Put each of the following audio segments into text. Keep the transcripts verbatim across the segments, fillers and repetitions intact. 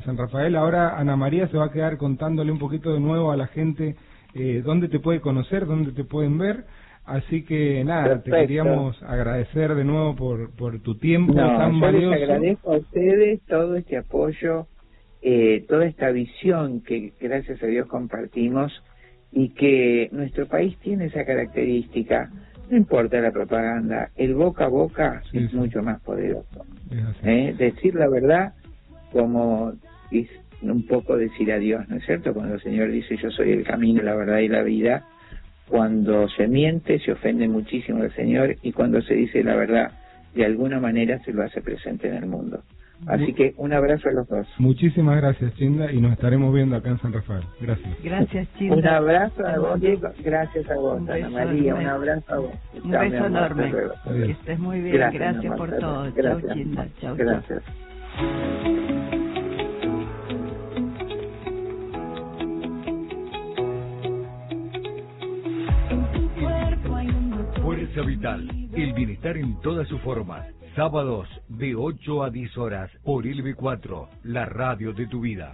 San Rafael. Ahora Ana María se va a quedar contándole un poquito de nuevo a la gente eh, dónde te puede conocer, dónde te pueden ver. Así que nada, Perfecto. te queríamos agradecer de nuevo por, por tu tiempo no, tan yo valioso. les agradezco a ustedes todo este apoyo, eh, toda esta visión que gracias a Dios compartimos y que nuestro país tiene esa característica. No importa la propaganda, el boca a boca Sí, es sí. mucho más poderoso. Es así. ¿Eh? Decir la verdad como es un poco decir adiós, ¿no es cierto? Cuando el Señor dice yo soy el camino, la verdad y la vida, cuando se miente se ofende muchísimo al Señor y cuando se dice la verdad de alguna manera se lo hace presente en el mundo. Así que un abrazo a los dos. Muchísimas gracias, Chinda, y nos estaremos viendo acá en San Rafael. Gracias. Gracias, Chinda. Un abrazo a vos, Diego. Gracias a vos, Un Ana beso María. enorme. Un abrazo a vos. Un Chao, mi beso amor, hasta enorme. luego. Que estés muy bien. Gracias, Gracias, mi amor, por hasta todo. luego. Chau, Gracias. Chinda. Chau, chau. Gracias. Fuerza Vital, el bienestar en todas sus formas. Sábados de ocho a diez horas por L B cuatro, la radio de tu vida.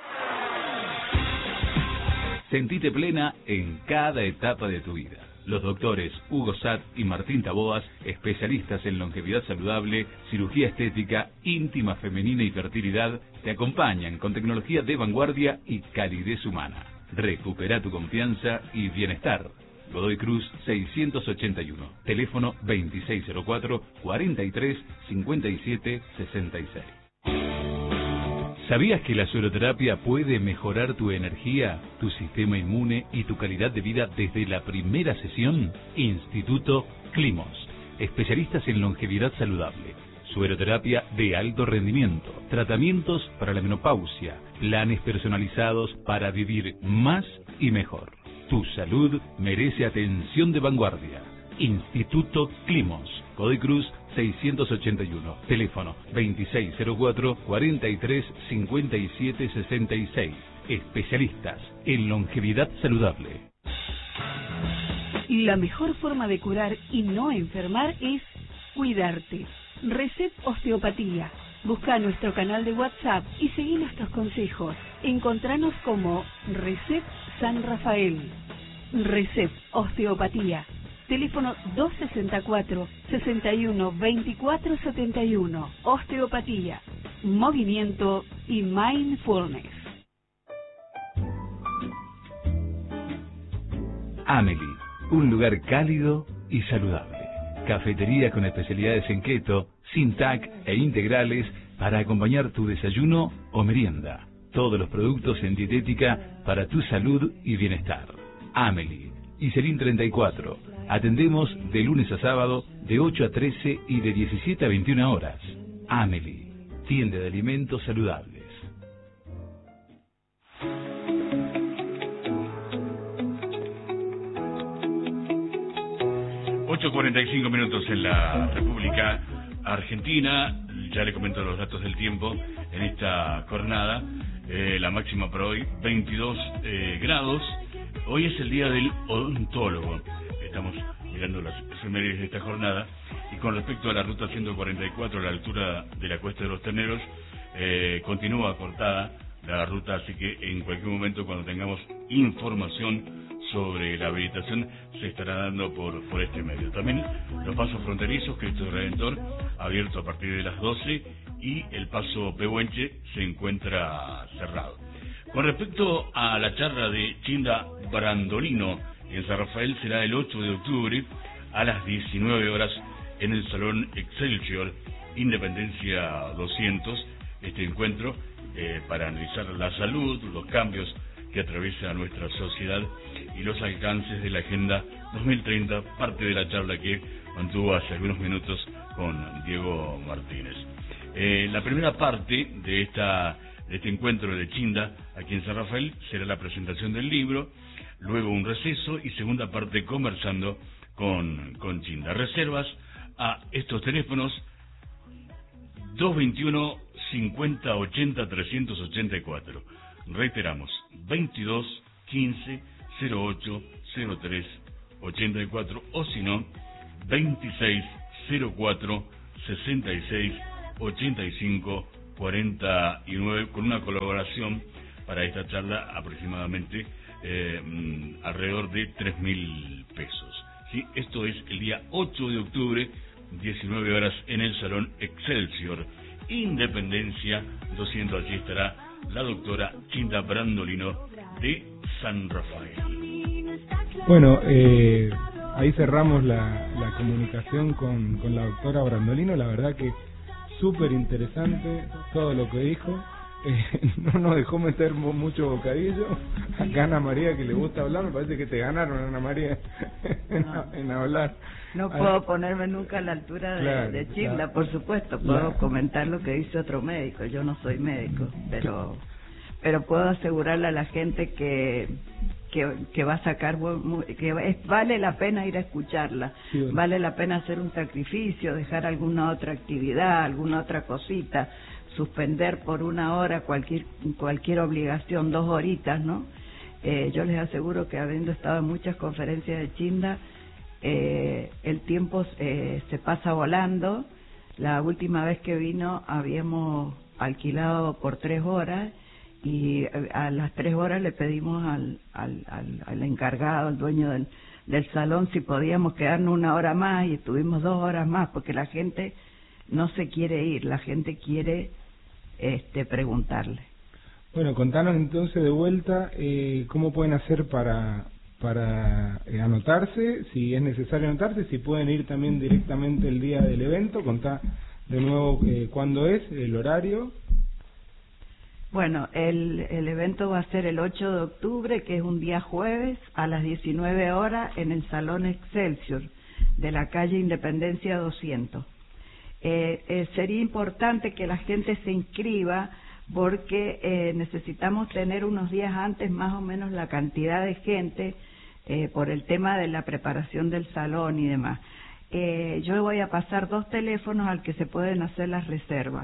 Sentite plena en cada etapa de tu vida. Los doctores Hugo Satt y Martín Taboas, especialistas en longevidad saludable, cirugía estética, íntima femenina y fertilidad, te acompañan con tecnología de vanguardia y calidez humana. Recupera tu confianza y bienestar. Godoy Cruz seiscientos ochenta y uno, teléfono veintiséis cero cuatro, cuarenta y tres, cincuenta y siete, sesenta y seis. ¿Sabías que la sueroterapia puede mejorar tu energía, tu sistema inmune y tu calidad de vida desde la primera sesión? Instituto Climos, especialistas en longevidad saludable, sueroterapia de alto rendimiento, tratamientos para la menopausia, planes personalizados para vivir más y mejor. Tu salud merece atención de vanguardia. Instituto Climos, Godoy Cruz seiscientos ochenta y uno, teléfono veintiséis cero cuatro, cuarenta y tres, cincuenta y siete, sesenta y seis. Especialistas en longevidad saludable. La mejor forma de curar y no enfermar es cuidarte. Recep Osteopatía. Busca nuestro canal de WhatsApp y seguí nuestros consejos. Encontranos como Recep San Rafael. Recep Osteopatía. Teléfono dos sesenta y cuatro, sesenta y uno, veinticuatro setenta y uno. Osteopatía, movimiento y mindfulness. Amelie, un lugar cálido y saludable. Cafetería con especialidades en keto, sin T A C e integrales para acompañar tu desayuno o merienda. Todos los productos en dietética para tu salud y bienestar. Amelie, Iselín treinta y cuatro. Atendemos de lunes a sábado de ocho a trece y de diecisiete a veintiuna horas. Amelie, tienda de alimentos saludables. ocho cuarenta y cinco minutos en la República Argentina. Ya le comento los datos del tiempo en esta jornada. Eh, la máxima para hoy, veintidós eh, grados. Hoy es el día del odontólogo. Estamos mirando las efemérides de esta jornada. Y con respecto a la ruta ciento cuarenta y cuatro a la altura de la Cuesta de los Terneros, eh, continúa cortada la ruta, así que en cualquier momento cuando tengamos información sobre la habilitación se estará dando por, por este medio. También los pasos fronterizos, Cristo Redentor, abierto a partir de las doce, y el paso Pehuenche se encuentra cerrado. Con respecto a la charla de Chinda Brandolino en San Rafael, será el ocho de octubre a las diecinueve horas en el Salón Excelsior, Independencia doscientos. Este encuentro eh, para analizar la salud, los cambios que atraviesa nuestra sociedad y los alcances de la Agenda dos mil treinta, parte de la charla que mantuvo hace algunos minutos con Diego Martínez. Eh, la primera parte de esta de este encuentro de Chinda aquí en San Rafael será la presentación del libro, luego un receso y segunda parte conversando con, con Chinda. Reservas a estos teléfonos dos veintiuno, cincuenta, ochenta, trescientos ochenta y cuatro. Reiteramos, veintidós, quince, cero ocho, cero tres, ochenta y cuatro, o si no, veintiséis, cero cuatro, sesenta y seis, ochenta y cinco, cuarenta y nueve, con una colaboración para esta charla aproximadamente eh, alrededor de tres mil pesos. ¿Sí? Esto es el día ocho de octubre, diecinueve horas, en el Salón Excelsior, Independencia doscientos. Allí estará la doctora Chinda Brandolino de San Rafael. Bueno, eh, ahí cerramos la, la comunicación con, con la doctora Brandolino. La verdad que súper interesante todo lo que dijo. Eh, no nos dejó meter mucho bocadillo. Acá Ana María, que le gusta hablar, me parece que te ganaron, Ana María, en, no, en hablar. No puedo ponerme nunca a la altura de, claro, de Chinda, claro, por supuesto. Puedo claro. comentar lo que dice otro médico. Yo no soy médico, pero pero puedo asegurarle a la gente que que, que va a sacar, que es, vale la pena ir a escucharla, sí, bueno. vale la pena hacer un sacrificio, dejar alguna otra actividad, alguna otra cosita, suspender por una hora cualquier cualquier obligación, dos horitas, ¿no? Eh, yo les aseguro que habiendo estado en muchas conferencias de Chinda, eh, el tiempo eh, se pasa volando. La última vez que vino habíamos alquilado por tres horas y a las tres horas le pedimos al, al, al, al encargado, al dueño del, del salón, si podíamos quedarnos una hora más, y estuvimos dos horas más, porque la gente no se quiere ir, la gente quiere este preguntarle. Bueno, contanos entonces de vuelta eh, cómo pueden hacer para para eh, anotarse, si es necesario anotarse, si pueden ir también directamente el día del evento. Contá de nuevo eh, cuándo es, el horario. Bueno, el, el evento va a ser el ocho de octubre, que es un día jueves, a las diecinueve horas, en el Salón Excelsior de la calle Independencia doscientos. Eh, eh, sería importante que la gente se inscriba, porque eh, necesitamos tener unos días antes más o menos la cantidad de gente eh, por el tema de la preparación del salón y demás. Eh, yo voy a pasar dos teléfonos al que se pueden hacer las reservas.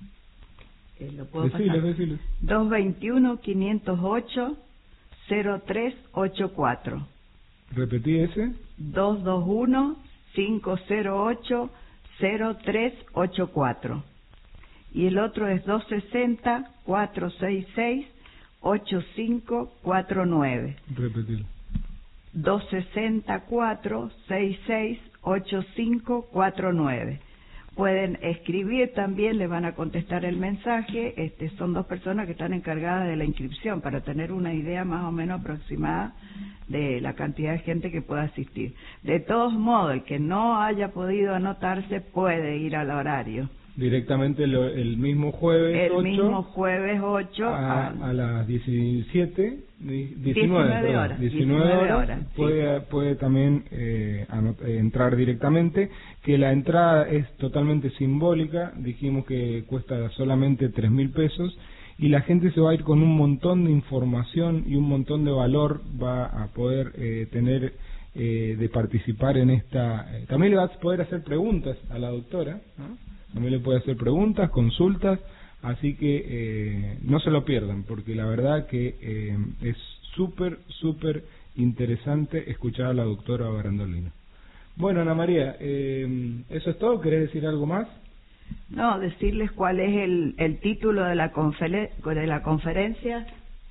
Eh, ¿Lo puedo decile, pasar? Decile. dos veintiuno, quinientos ocho, cero tres ochenta y cuatro. ¿Repetí ese? dos veintiuno, quinientos ocho, cero tres ochenta y cuatro. Y el otro es dos sesenta, cuatrocientos sesenta y seis, ochenta y cinco cuarenta y nueve. Repetir. dos sesenta, cuatrocientos sesenta y seis, ochenta y cinco cuarenta y nueve. Pueden escribir también, le van a contestar el mensaje. Este, son dos personas que están encargadas de la inscripción, para tener una idea más o menos aproximada de la cantidad de gente que pueda asistir. De todos modos, el que no haya podido anotarse puede ir al horario. Directamente lo, el mismo jueves el ocho, mismo jueves ocho a, a, a las diecisiete, diecinueve, diecinueve horas, diecinueve horas, horas puede, sí. puede también eh, anot, eh, entrar directamente, que la entrada es totalmente simbólica. Dijimos que cuesta solamente tres mil pesos, y la gente se va a ir con un montón de información y un montón de valor, va a poder eh, tener eh, de participar en esta. Eh, también le va a poder hacer preguntas a la doctora, ¿no? También le puede hacer preguntas, consultas, así que eh, no se lo pierdan, porque la verdad que eh, es súper, súper interesante escuchar a la doctora Brandolino. Bueno, Ana María, eh, ¿eso es todo? ¿Querés decir algo más? No, decirles cuál es el, el título de la, conferen- de la conferencia: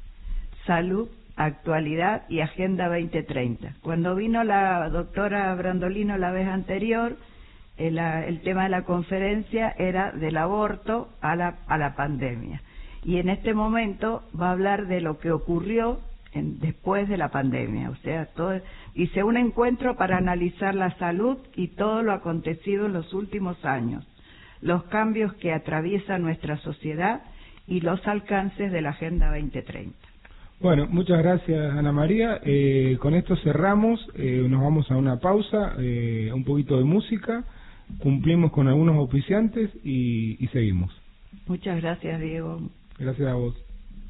Salud, Actualidad y Agenda veinte treinta. Cuando vino la doctora Brandolino la vez anterior, El, el tema de la conferencia era del aborto a la, a la pandemia. Y en este momento va a hablar de lo que ocurrió en, después de la pandemia. O sea, todo, hice un encuentro para analizar la salud y todo lo acontecido en los últimos años, los cambios que atraviesa nuestra sociedad y los alcances de la Agenda veinte treinta. Bueno, muchas gracias, Ana María. Eh, con esto cerramos, eh, nos vamos a una pausa, eh, un poquito de música. Cumplimos con algunos auspiciantes y, y seguimos. Muchas gracias, Diego. Gracias a vos.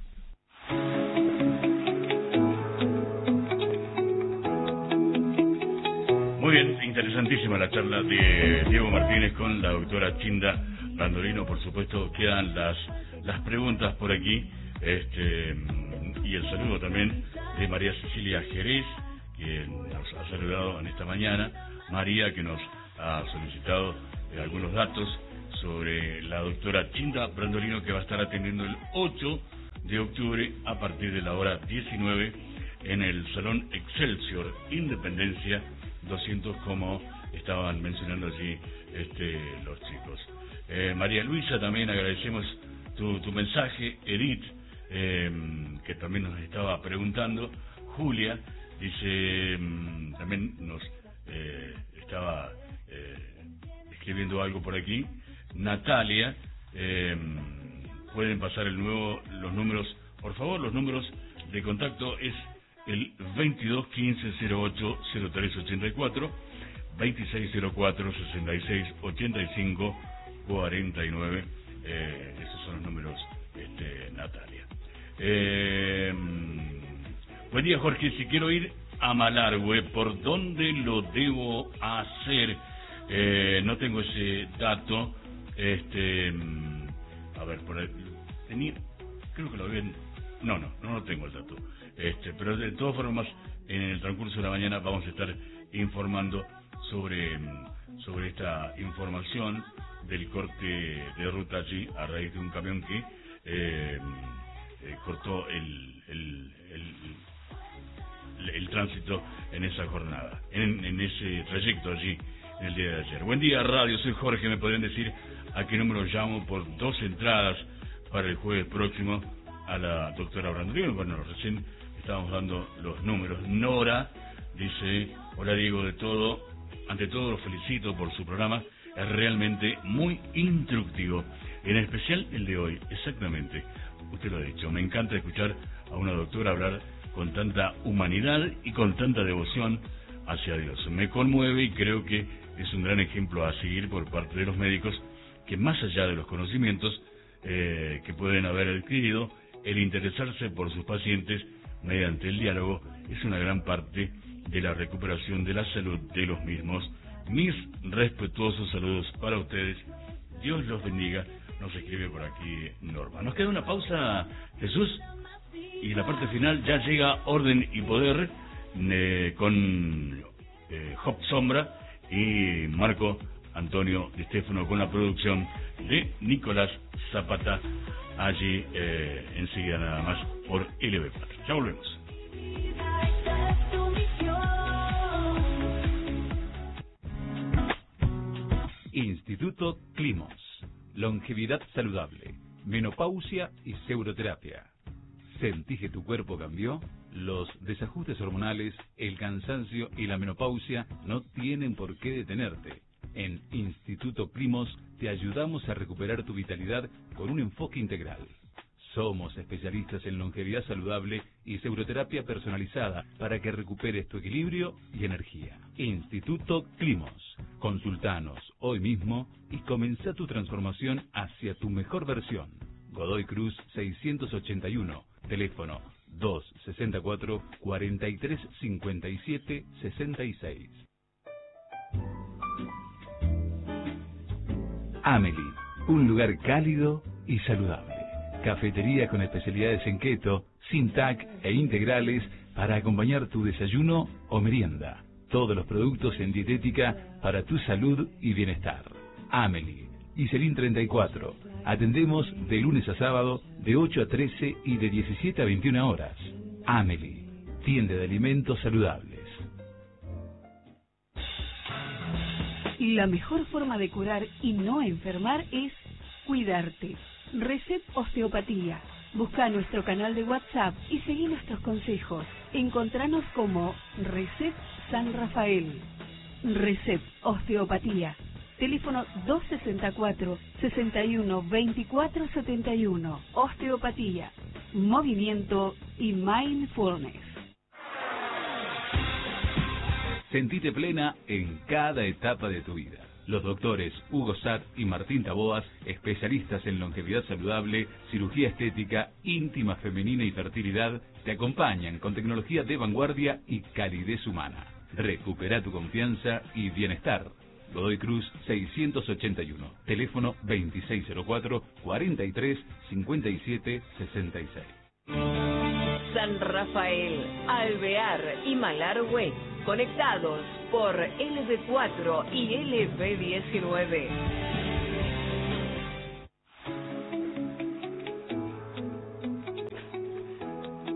Muy bien, interesantísima la charla de Diego Martínez con la doctora Chinda Brandolino. Por supuesto, quedan las las preguntas por aquí, este y el saludo también de María Cecilia Jerez, que nos ha saludado en esta mañana. María, que nos ha solicitado eh, algunos datos sobre la doctora Chinda Brandolino, que va a estar atendiendo el ocho de octubre a partir de la hora diecinueve en el Salón Excelsior Independencia doscientos, como estaban mencionando allí este, los chicos. Eh, María Luisa, también agradecemos tu, tu mensaje. Edith, eh, que también nos estaba preguntando. Julia dice, también nos eh, estaba eh, escribiendo algo por aquí. Natalia, eh, pueden pasar el nuevo los números, por favor. Los números de contacto es el veintidós quince cero ocho cero tres ochenta y cuatro, veintiséis cero cuatro sesenta y seis ochenta y cinco cuarenta y nueve. Eh, esos son los números, este, Natalia. Eh, buen día, Jorge. Si quiero ir a Malargüe, ¿por dónde lo debo hacer? Eh, no tengo ese dato. Este, a ver, por ahí, tenía, creo que lo habían. No, no, no lo tengo el dato. Este, pero de todas formas, en el transcurso de la mañana vamos a estar informando sobre, sobre esta información del corte de ruta allí a raíz de un camión que eh, eh, cortó el, el, el, el tránsito en esa jornada, en, en ese trayecto allí en el día de ayer. Buen día, radio, soy Jorge. ¿Me podrían decir a qué número llamo por dos entradas para el jueves próximo a la doctora Brandolino? Bueno, recién estábamos dando los números. Nora dice, hola Diego, de todo, ante todo los felicito por su programa, es realmente muy instructivo, en especial el de hoy. Exactamente, usted lo ha dicho, me encanta escuchar a una doctora hablar con tanta humanidad y con tanta devoción hacia Dios. Me conmueve y creo que es un gran ejemplo a seguir por parte de los médicos, que más allá de los conocimientos eh, que pueden haber adquirido, el interesarse por sus pacientes mediante el diálogo es una gran parte de la recuperación de la salud de los mismos. Mis respetuosos saludos para ustedes. Dios los bendiga. Nos escribe por aquí Norma. Nos queda una pausa, Jesús, y la parte final ya llega Orden y Poder eh, con eh, Job Sombra y Marco Antonio Di Stefano, con la producción de Nicolás Zapata, allí eh, enseguida nada más por L B cuatro. Ya volvemos. Instituto Climos. Longevidad saludable, menopausia y seuroterapia. ¿Sentís que tu cuerpo cambió? Los desajustes hormonales, el cansancio y la menopausia no tienen por qué detenerte. En Instituto Climos te ayudamos a recuperar tu vitalidad con un enfoque integral. Somos especialistas en longevidad saludable y seuroterapia personalizada para que recuperes tu equilibrio y energía. Instituto Climos. Consultanos hoy mismo y comenzá tu transformación hacia tu mejor versión. Godoy Cruz seiscientos ochenta y uno. Teléfono dos sesenta y cuatro, cuarenta y tres cincuenta y siete sesenta y seis. Amelie, un lugar cálido y saludable. Cafetería con especialidades en keto, sin T A C e integrales para acompañar tu desayuno o merienda. Todos los productos en dietética para tu salud y bienestar. Amelie, Iselín treinta y cuatro. Atendemos de lunes a sábado de ocho a trece y de diecisiete a veintiuna horas. Amelie, tienda de alimentos saludables. La mejor forma de curar y no enfermar es cuidarte. Recep Osteopatía. Busca nuestro canal de WhatsApp y seguí nuestros consejos. Encontranos como Recep San Rafael. Recep Osteopatía. Teléfono dos sesenta y cuatro, sesenta y uno, veinticuatro setenta y uno. Osteopatía, movimiento y mindfulness. Sentite plena en cada etapa de tu vida. Los doctores Hugo Satt y Martín Taboas, especialistas en longevidad saludable, cirugía estética, íntima femenina y fertilidad, te acompañan con tecnología de vanguardia y calidez humana. Recupera tu confianza y bienestar. Godoy Cruz seiscientos ochenta y uno. Teléfono veintiséis cero cuatro, cuarenta y tres cincuenta y siete sesenta y seis. San Rafael, Alvear y Malargüe, conectados por L B cuatro y L B diecinueve.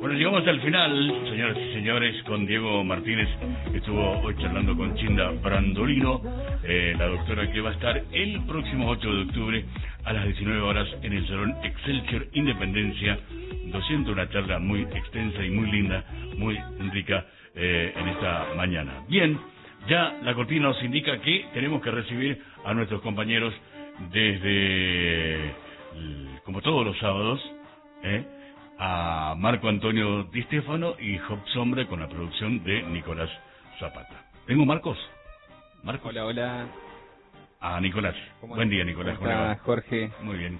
Bueno, llegamos al final, señoras y señores, con Diego Martínez, que estuvo hoy charlando con Chinda Brandolino, eh, la doctora que va a estar el próximo ocho de octubre a las diecinueve horas en el Salón Excelsior Independencia doscientos, una charla muy extensa y muy linda, muy rica eh, en esta mañana. Bien, ya la cortina nos indica que tenemos que recibir a nuestros compañeros desde, como todos los sábados, ¿eh? a Marco Antonio Di Stefano y Job Sombra con la producción de Nicolás Zapata. ¿Tengo Marcos? Marcos. Hola, hola. Ah, Nicolás. Buen día, Nicolás. ¿Cómo estás, Jorge? Muy bien.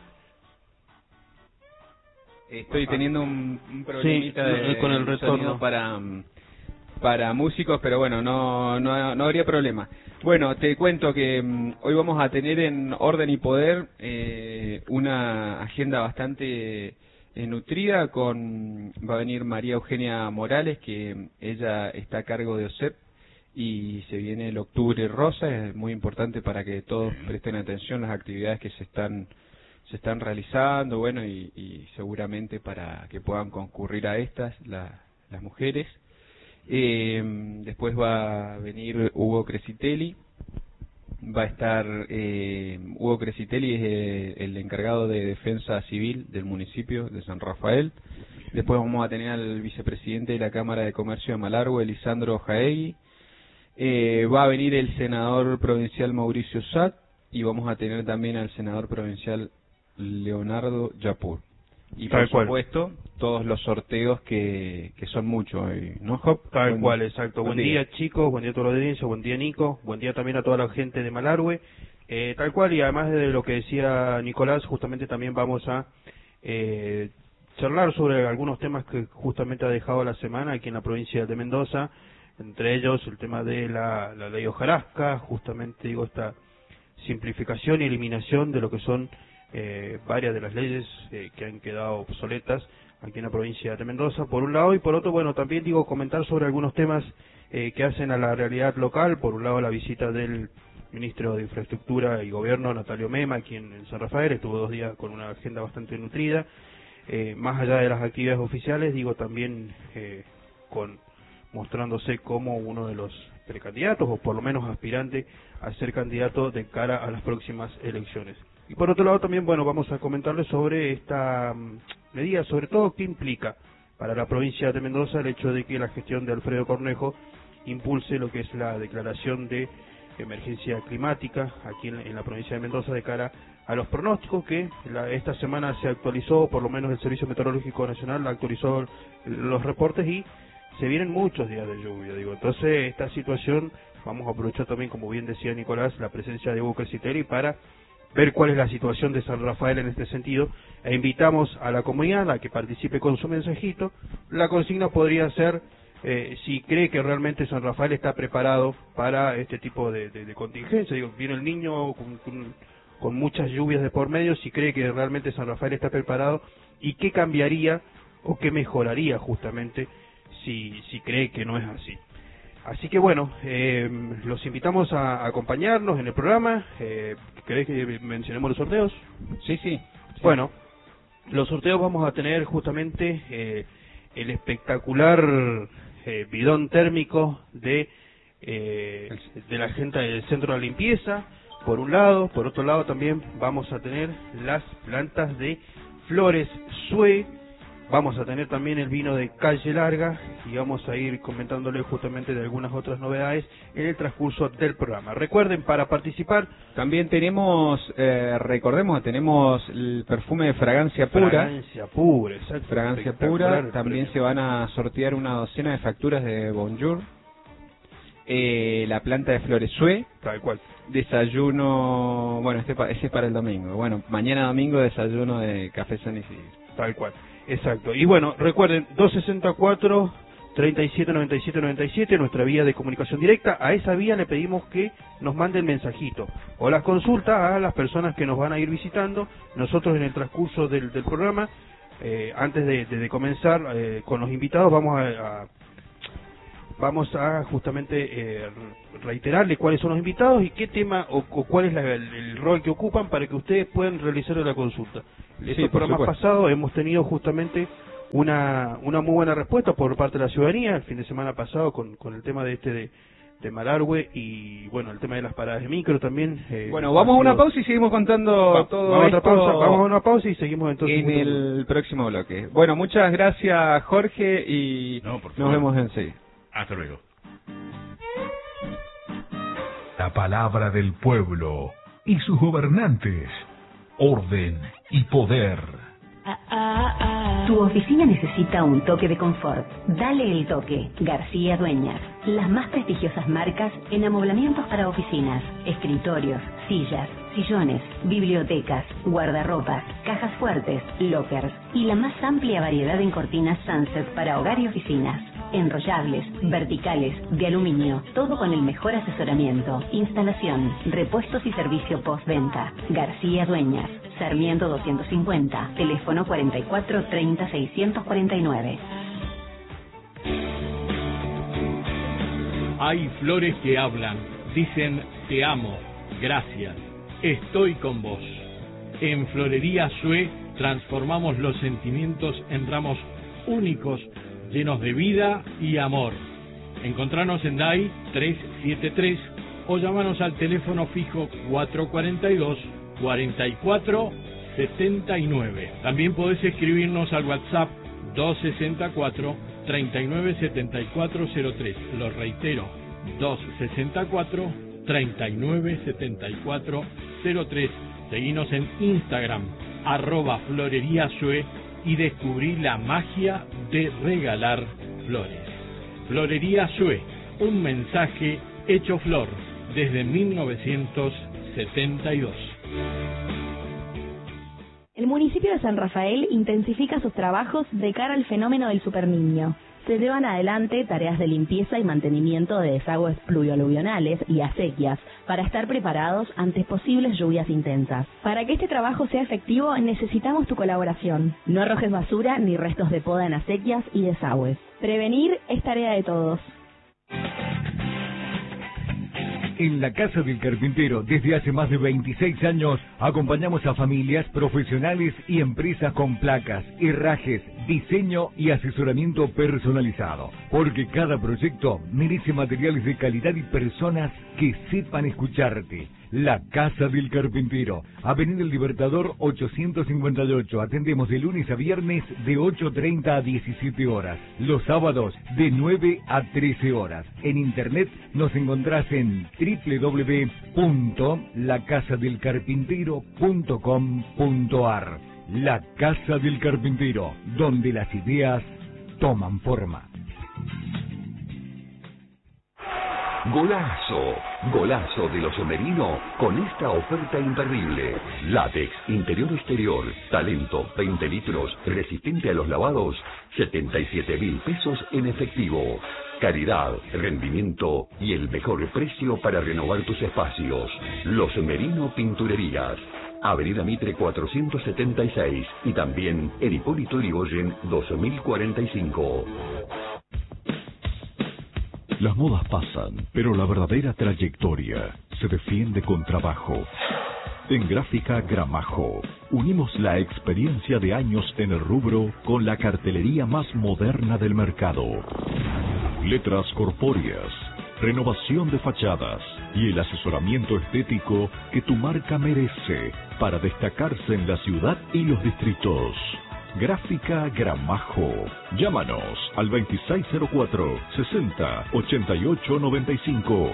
Estoy teniendo un, un problemita sí, de, con el retorno para para músicos, pero bueno, no, no no habría problema. Bueno, te cuento que um, hoy vamos a tener en Orden y Poder eh, una agenda bastante eh, nutrida. Con va a venir María Eugenia Morales, que ella está a cargo de O S E P, y se viene el Octubre Rosa. Es muy importante para que todos presten atención a las actividades que se están se están realizando, bueno, y, y seguramente para que puedan concurrir a estas la, las mujeres. Eh, después va a venir Hugo Crescitelli, va a estar eh, Hugo Crescitelli es eh, el encargado de Defensa Civil del municipio de San Rafael. Después vamos a tener al vicepresidente de la Cámara de Comercio de Malargüe, Lisandro Jaegui. Eh, va a venir el senador provincial Mauricio Satt, y vamos a tener también al senador provincial Leonardo Yapur. Y por supuesto, todos los sorteos que, que son muchos, ¿no, Job? Tal buen, cual, exacto. Buen, buen día. día, chicos, buen día a toda la audiencia, buen día, Nico, buen día también a toda la gente de Malargüe. Eh, tal cual, y además de lo que decía Nicolás, justamente también vamos a eh, charlar sobre algunos temas que justamente ha dejado la semana aquí en la provincia de Mendoza, entre ellos el tema de la, la ley hojarasca, justamente digo esta simplificación y eliminación de lo que son Eh, varias de las leyes eh, que han quedado obsoletas aquí en la provincia de Mendoza, por un lado, y por otro, bueno, también digo, comentar sobre algunos temas eh, que hacen a la realidad local. Por un lado, la visita del ministro de Infraestructura y Gobierno, Natalio Mema, aquí en, en San Rafael, estuvo dos días con una agenda bastante nutrida, eh, más allá de las actividades oficiales, digo, también eh, con mostrándose como uno de los precandidatos, o por lo menos aspirante a ser candidato de cara a las próximas elecciones. Y por otro lado también, bueno, vamos a comentarles sobre esta um, medida, sobre todo qué implica para la provincia de Mendoza el hecho de que la gestión de Alfredo Cornejo impulse lo que es la declaración de emergencia climática aquí en, en la provincia de Mendoza de cara a los pronósticos que la, esta semana se actualizó, por lo menos el Servicio Meteorológico Nacional actualizó los reportes y se vienen muchos días de lluvia, digo. Entonces, esta situación, vamos a aprovechar también, como bien decía Nicolás, la presencia de Hugo Crescitelli para ver cuál es la situación de San Rafael en este sentido, e invitamos a la comunidad a que participe con su mensajito. La consigna podría ser eh, si cree que realmente San Rafael está preparado para este tipo de, de, de contingencia. Digo, viene el niño con, con, con muchas lluvias de por medio, si cree que realmente San Rafael está preparado y qué cambiaría o qué mejoraría justamente si, si cree que no es así. Así que bueno, eh, los invitamos a acompañarnos en el programa. Eh, ¿Querés que mencionemos los sorteos? Sí, sí. sí. Bueno, los sorteos vamos a tener justamente eh, el espectacular eh, bidón térmico de, eh, de la gente del Centro de Limpieza, por un lado. Por otro lado también vamos a tener las plantas de Flores Sue. Vamos a tener también el vino de Calle Larga y vamos a ir comentándole justamente de algunas otras novedades en el transcurso del programa. Recuerden, para participar también tenemos, eh, recordemos, tenemos el perfume de Fragancia Pura. Fragancia Pura, exacto. Fragancia Pura. También se van a sortear una docena de facturas de Bonjour. Eh, la planta de Flores Sue. Tal cual. Desayuno, bueno, este pa, ese es para el domingo. Bueno, mañana domingo desayuno de Café San Isidro. Tal cual. Exacto. Y bueno, recuerden, dos sesenta y cuatro, treinta y siete, noventa y siete, noventa y siete, nuestra vía de comunicación directa. A esa vía le pedimos que nos manden mensajito o las consultas a las personas que nos van a ir visitando. Nosotros en el transcurso del, del programa, eh, antes de, de, de comenzar eh, con los invitados, vamos a, a vamos a justamente eh, reiterarle cuáles son los invitados y qué tema o, o cuál es la, el, el rol que ocupan para que ustedes puedan realizar la consulta. En estos sí, programas pasados hemos tenido justamente una una muy buena respuesta por parte de la ciudadanía el fin de semana pasado con, con el tema de este de, de Malargüe y bueno, el tema de las paradas de micro también. Eh, bueno, vamos a una pausa y seguimos contando va, todo vamos esto. A pausa, vamos a una pausa y seguimos entonces en el próximo bloque. Bueno, muchas gracias Jorge y no, por nos vemos enseguida. Hasta luego. La palabra del pueblo y sus gobernantes. Orden y poder. Ah, ah, ah. Tu oficina necesita un toque de confort. Dale el toque. García Dueñas. Las más prestigiosas marcas en amoblamientos para oficinas, escritorios, sillas, sillones, bibliotecas, guardarropas, cajas fuertes, lockers y la más amplia variedad en cortinas Sunset para hogar y oficinas. Enrollables, verticales, de aluminio, todo con el mejor asesoramiento, instalación, repuestos y servicio postventa. García Dueñas, Sarmiento doscientos cincuenta, teléfono cuarenta y cuatro treinta seiscientos cuarenta y nueve. Hay flores que hablan, dicen te amo, gracias, estoy con vos. En Florería Sue transformamos los sentimientos en ramos únicos, llenos de vida y amor. Encontranos en D A I trescientos setenta y tres o llamanos al teléfono fijo cuatrocientos cuarenta y dos, cuarenta y cuatro setenta y nueve. También podés escribirnos al WhatsApp doscientos sesenta y cuatro, treinta y nueve setenta y cuatro cero tres. Lo reitero, doscientos sesenta y cuatro, treinta y nueve setenta y cuatro cero tres. Seguinos en Instagram, arroba Florería Sue, y descubrí la magia de regalar flores. Florería Sue, un mensaje hecho flor desde mil novecientos setenta y dos. El municipio de San Rafael intensifica sus trabajos de cara al fenómeno del superniño. Se llevan adelante tareas de limpieza y mantenimiento de desagües pluvioaluvionales y acequias para estar preparados ante posibles lluvias intensas. Para que este trabajo sea efectivo necesitamos tu colaboración. No arrojes basura ni restos de poda en acequias y desagües. Prevenir es tarea de todos. En la Casa del Carpintero, desde hace más de veintiséis años, acompañamos a familias, profesionales y empresas con placas, herrajes, diseño y asesoramiento personalizado. Porque cada proyecto merece materiales de calidad y personas que sepan escucharte. La Casa del Carpintero, Avenida El Libertador ochocientos cincuenta y ocho. Atendemos de lunes a viernes de ocho treinta a diecisiete horas. Los sábados de nueve a trece horas. En internet nos encontrás en doble u doble u doble u punto la casa del carpintero punto com punto a r. La Casa del Carpintero, donde las ideas toman forma. Golazo, golazo de los Merino con esta oferta imperdible. Látex, interior exterior, talento, veinte litros, resistente a los lavados, setenta y siete mil pesos en efectivo. Calidad, rendimiento y el mejor precio para renovar tus espacios. Los Merino Pinturerías. Avenida Mitre cuatrocientos setenta y seis y también en Hipólito Yrigoyen dos mil cuarenta y cinco. Las modas pasan, pero la verdadera trayectoria se defiende con trabajo. En Gráfica Gramajo, unimos la experiencia de años en el rubro con la cartelería más moderna del mercado. Letras corpóreas, renovación de fachadas y el asesoramiento estético que tu marca merece para destacarse en la ciudad y los distritos. Gráfica Gramajo. Llámanos al veintiséis cero cuatro, sesenta, ochenta y ocho noventa y cinco.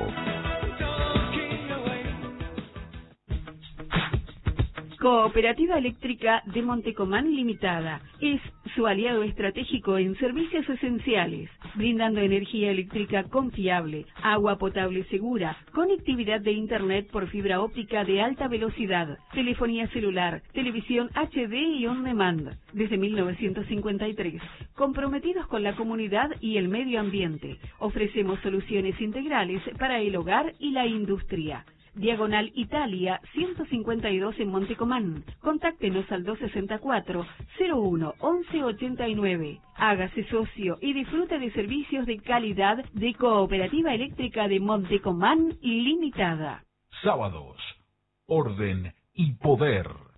Cooperativa Eléctrica de Montecomán Limitada es su aliado estratégico en servicios esenciales, brindando energía eléctrica confiable, agua potable segura, conectividad de Internet por fibra óptica de alta velocidad, telefonía celular, televisión H D y on demand. Desde mil novecientos cincuenta y tres, comprometidos con la comunidad y el medio ambiente, ofrecemos soluciones integrales para el hogar y la industria. Diagonal Italia, ciento cincuenta y dos en Montecomán. Contáctenos al doscientos sesenta y cuatro, cero uno, once ochenta y nueve. Hágase socio y disfrute de servicios de calidad de Cooperativa Eléctrica de Montecomán Limitada. Sábados, orden y poder.